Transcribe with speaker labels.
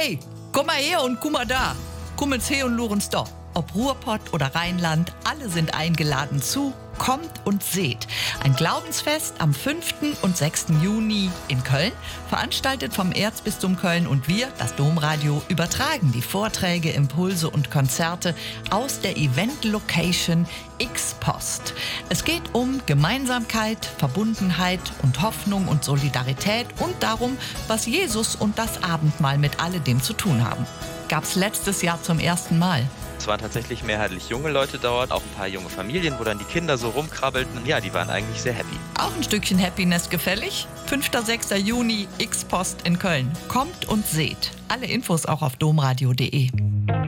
Speaker 1: Hey, komm mal her und guck mal da. Kummel's her und luren's da. Ob Ruhrpott oder Rheinland, alle sind eingeladen zu Kommt und seht. Ein Glaubensfest am 5. und 6. Juni in Köln, veranstaltet vom Erzbistum Köln, und wir, das Domradio, übertragen die Vorträge, Impulse und Konzerte aus der Event-Location X-Post. Es geht um Gemeinsamkeit, Verbundenheit und Hoffnung und Solidarität und darum, was Jesus und das Abendmahl mit alledem zu tun haben. Gab's letztes Jahr zum ersten Mal.
Speaker 2: Es waren tatsächlich mehrheitlich junge Leute dort, auch ein paar junge Familien, wo dann die Kinder so rumkrabbelten. Ja, die waren eigentlich sehr happy.
Speaker 1: Auch ein Stückchen Happiness gefällig? 5. 6. Juni, X-Post in Köln. Kommt und seht. Alle Infos auch auf domradio.de.